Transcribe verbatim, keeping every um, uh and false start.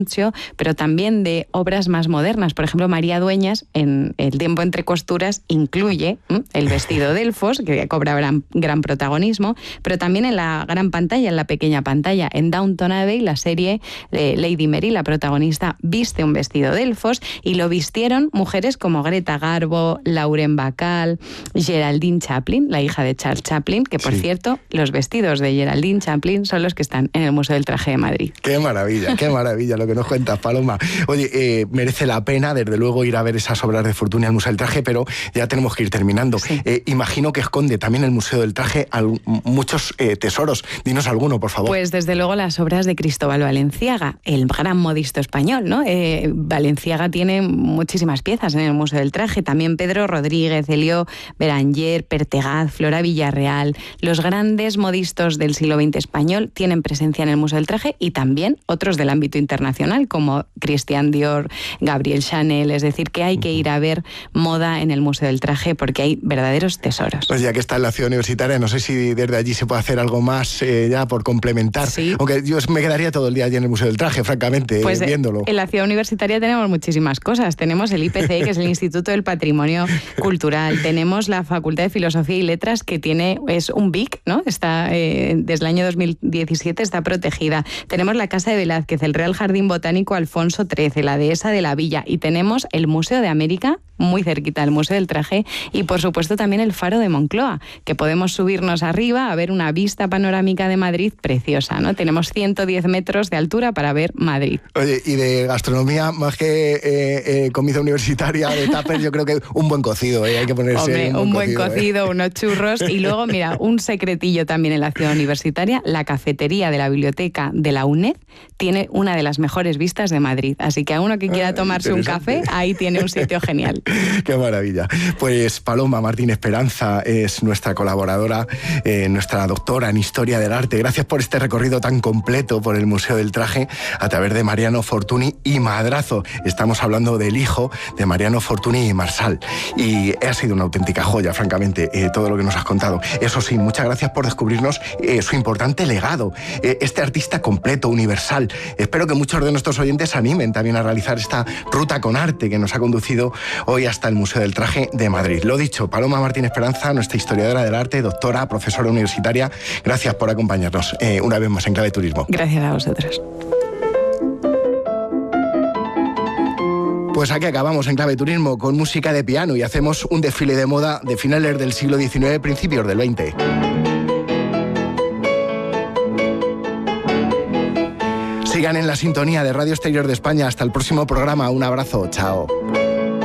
pero también de obras más modernas. Por ejemplo, María Dueñas, en El tiempo entre costuras, incluye ¿m? el vestido Delfos, que cobra gran, gran protagonismo, pero también en la gran pantalla, en la pequeña pantalla. En Downton Abbey, la serie eh, Lady Mary, la protagonista, viste un vestido Delfos y lo vistieron mujeres como Greta Garbo, Lauren Bacall, Geraldine Chaplin, la hija de Charles Chaplin, que por sí. cierto, los vestidos de Geraldine Chaplin son los que están en el Museo del Traje de Madrid. ¡Qué maravilla, qué maravilla lo que nos cuentas, Paloma! Oye, eh, merece la pena, desde luego, ir a ver esas obras de Fortuny al Museo del Traje, pero ya tenemos que ir terminando. Sí. Eh, imagino que esconde también el Museo del Traje al, muchos eh, tesoros. Dinos alguno, por favor. Pues desde luego las obras de Cristóbal Valenciaga, el gran modisto español, ¿no? Eh, Valenciaga tiene muchísimas piezas en el Museo del Traje. También Pedro Rodríguez, Elio Beranger, Pertegaz, Flora Villarreal. Los grandes modistos del siglo veinte español tienen presencia en el Museo del Traje y también otros del ámbito internacional, como Christian Dior, Gabriel Chanel. Es decir, que hay que ir a ver moda en el Museo del Traje porque hay verdaderos tesoros. Pues ya que está en la ciudad universitaria, no sé si desde allí se puede hacer algo más eh, ya por complementar. Sí. Aunque yo me quedaría todo el día allí en el Museo del Traje, francamente, pues, eh, viéndolo. En la ciudad universitaria tenemos muchísimas cosas. Tenemos el I P C, que es el Instituto del Patrimonio Cultural. Tenemos la Facultad de Filosofía y Letras, que tiene es un B I C, ¿no? Está eh, desde el año dos mil diecisiete está protegida. Tenemos la Casa de Velázquez, el Real Jardín Botánico Alfonso trece, la Dehesa de la Villa, y tenemos el Museo de América, muy cerquita del Museo del Traje, y por supuesto también el Faro de Moncloa, que podemos subirnos arriba a ver una vista panorámica de Madrid preciosa, ¿no? Tenemos ciento diez metros de altura para ver Madrid. Oye, y de gastronomía, más que eh, eh, comida universitaria de tupper, yo creo que un buen cocido, ¿eh? Hay que ponerse Hombre, un buen, un buen cocido, cocido ¿eh? Unos churros, y luego, mira, un secretillo también en la ciudad universitaria, la cafetería de la biblioteca de la UNED tiene una de las mejores vistas de Madrid, así que a uno que quiera ah, tomarse un café, ahí tiene un sitio genial. ¡Qué maravilla! Pues Paloma Martín Esperanza es nuestra colaboradora, eh, nuestra doctora en Historia del Arte. Gracias por este recorrido tan completo por el Museo del Traje a través de Mariano Fortuny y Madrazo. Estamos hablando del hijo de Mariano Fortuny y Marsal. Y ha sido una auténtica joya, francamente, eh, todo lo que nos has contado. Eso sí, muchas gracias por descubrirnos eh, su importante legado, eh, este artista completo, universal. Espero que muchos de nuestros oyentes se animen también a realizar esta ruta con arte que nos ha conducido hoy hasta el Museo del Traje de Madrid. Lo dicho, Paloma Martín Esperanza, nuestra historiadora del arte, doctora, profesora universitaria, gracias por acompañarnos eh, una vez más en Clave Turismo. Gracias a vosotros. Pues aquí acabamos en Clave Turismo con música de piano y hacemos un desfile de moda de finales del siglo diecinueve, principios del veinte. Sigan en la sintonía de Radio Exterior de España. Hasta el próximo programa. Un abrazo. Chao.